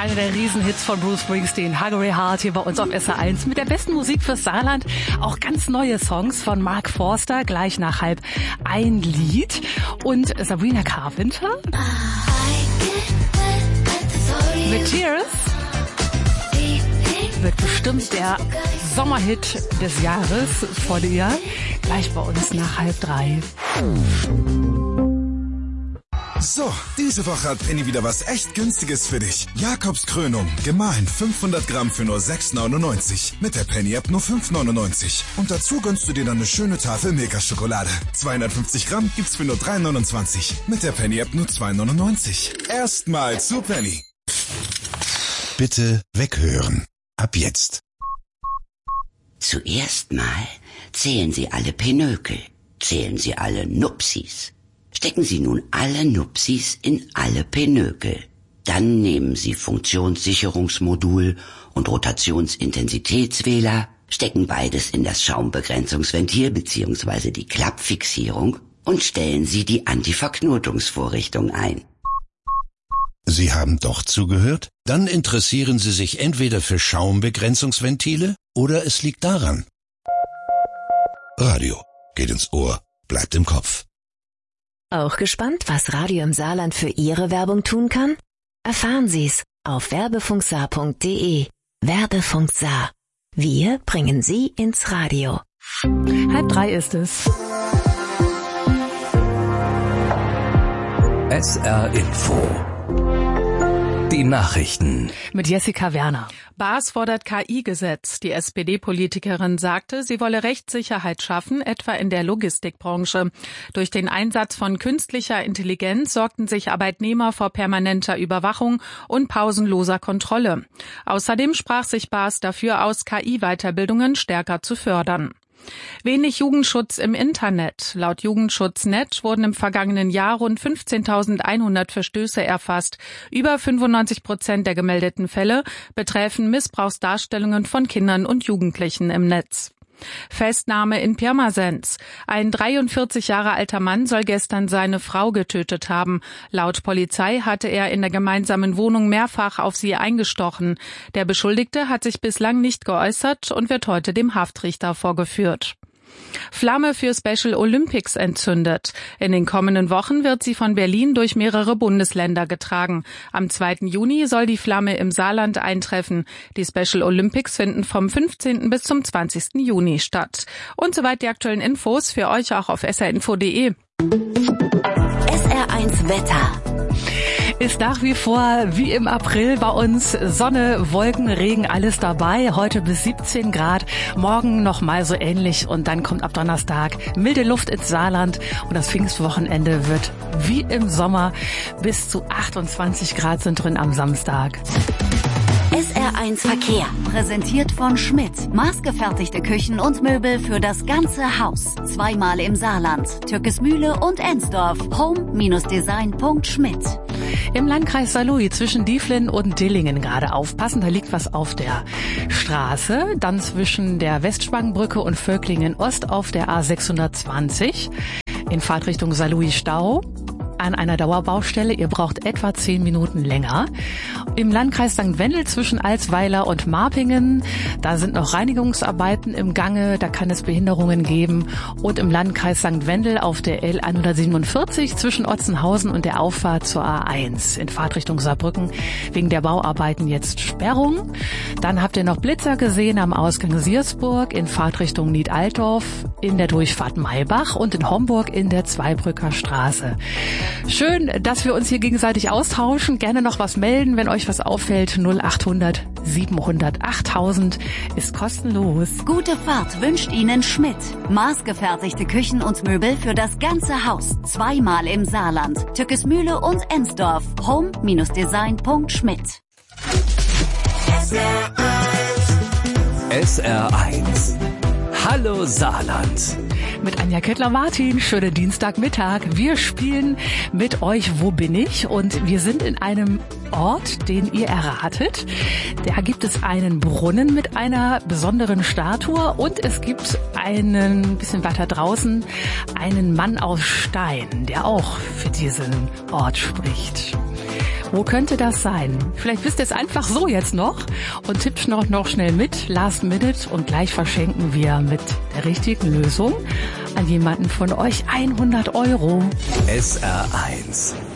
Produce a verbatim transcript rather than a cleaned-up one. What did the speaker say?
Einer der Riesenhits von Bruce Springsteen, Hungry Heart, hier bei uns auf S R eins mit der besten Musik fürs Saarland. Auch ganz neue Songs von Mark Forster, gleich nach halb ein Lied. Und Sabrina Carpenter mit Tears wird bestimmt der Sommerhit des Jahres von ihr. Gleich bei uns nach halb drei. So, diese Woche hat Penny wieder was echt Günstiges für dich. Jakobs Krönung, gemahlen fünfhundert Gramm für nur sechs neunundneunzig. Mit der Penny-App nur fünf neunundneunzig. Und dazu gönnst du dir dann eine schöne Tafel Milka-Schokolade. zweihundertfünfzig Gramm gibt's für nur drei neunundzwanzig. Mit der Penny-App nur zwei neunundneunzig. Erstmal zu Penny. Bitte weghören. Ab jetzt. Zuerst mal zählen Sie alle Pinökel. Zählen Sie alle Nupsis. Stecken Sie nun alle Nupsis in alle Pinökel. Dann nehmen Sie Funktionssicherungsmodul und Rotationsintensitätswähler, stecken beides in das Schaumbegrenzungsventil bzw. die Klappfixierung und stellen Sie die Antiverknotungsvorrichtung ein. Sie haben doch zugehört? Dann interessieren Sie sich entweder für Schaumbegrenzungsventile oder es liegt daran. Radio geht ins Ohr, bleibt im Kopf. Auch gespannt, was Radio im Saarland für Ihre Werbung tun kann? Erfahren Sie's auf werbefunksaar punkt de. Werbefunk Saar. Wir bringen Sie ins Radio. Halb drei ist es. S R Info. Die Nachrichten. Mit Jessica Werner. Baas fordert K I-Gesetz. Die S P D-Politikerin sagte, sie wolle Rechtssicherheit schaffen, etwa in der Logistikbranche. Durch den Einsatz von künstlicher Intelligenz sorgten sich Arbeitnehmer vor permanenter Überwachung und pausenloser Kontrolle. Außerdem sprach sich Baas dafür aus, K I-Weiterbildungen stärker zu fördern. Wenig Jugendschutz im Internet. Laut Jugendschutznet wurden im vergangenen Jahr rund fünfzehntausendeinhundert Verstöße erfasst. Über fünfundneunzig Prozent der gemeldeten Fälle betreffen Missbrauchsdarstellungen von Kindern und Jugendlichen im Netz. Festnahme in Pirmasens. Ein dreiundvierzig Jahre alter Mann soll gestern seine Frau getötet haben. Laut Polizei hatte er in der gemeinsamen Wohnung mehrfach auf sie eingestochen. Der Beschuldigte hat sich bislang nicht geäußert und wird heute dem Haftrichter vorgeführt. Flamme für Special Olympics entzündet. In den kommenden Wochen wird sie von Berlin durch mehrere Bundesländer getragen. Am zweiten Juni soll die Flamme im Saarland eintreffen. Die Special Olympics finden vom fünfzehnten bis zum zwanzigsten Juni statt. Und soweit die aktuellen Infos für euch auch auf s r info punkt de. S R eins Wetter. Ist nach wie vor wie im April bei uns Sonne, Wolken, Regen, alles dabei. Heute bis siebzehn Grad, morgen noch mal so ähnlich und dann kommt ab Donnerstag milde Luft ins Saarland und das Pfingstwochenende wird wie im Sommer. Bis zu achtundzwanzig Grad sind drin am Samstag. S R eins Verkehr, präsentiert von Schmidt. Maßgefertigte Küchen und Möbel für das ganze Haus. Zweimal im Saarland, Türkesmühle und Ensdorf. home Design punkt schmidt. Im Landkreis Saarlouis zwischen Dieflin und Dillingen gerade aufpassen, da liegt was auf der Straße. Dann zwischen der Westspangenbrücke und Völklingen Ost auf der A sechshundertzwanzig. In Fahrtrichtung Saarlouis Stau. An einer Dauerbaustelle. Ihr braucht etwa zehn Minuten länger. Im Landkreis Sankt Wendel zwischen Alsweiler und Marpingen, da sind noch Reinigungsarbeiten im Gange, da kann es Behinderungen geben. Und im Landkreis Sankt Wendel auf der L hundertsiebenundvierzig zwischen Otzenhausen und der Auffahrt zur A eins in Fahrtrichtung Saarbrücken wegen der Bauarbeiten jetzt Sperrung. Dann habt ihr noch Blitzer gesehen am Ausgang Siersburg in Fahrtrichtung Niedaltorf, in der Durchfahrt Maybach und in Homburg in der Zweibrücker Straße. Schön, dass wir uns hier gegenseitig austauschen. Gerne noch was melden, wenn euch was auffällt. null achthundert siebenhundert achttausend ist kostenlos. Gute Fahrt wünscht Ihnen Schmidt. Maßgefertigte Küchen und Möbel für das ganze Haus. Zweimal im Saarland, Türkesmühle und Ensdorf. home Design punkt schmidt. S R eins. Hallo Saarland. Mit Anja Kettler-Martin, schönen Dienstagmittag. Wir spielen mit euch Wo bin ich? Und wir sind in einem Ort, den ihr erratet. Da gibt es einen Brunnen mit einer besonderen Statue und es gibt einen, bisschen weiter draußen, einen Mann aus Stein, der auch für diesen Ort spricht. Wo könnte das sein? Vielleicht wisst ihr es einfach so jetzt noch und tippt noch, noch schnell mit, last minute, und gleich verschenken wir mit der richtigen Lösung an jemanden von euch hundert Euro. S R eins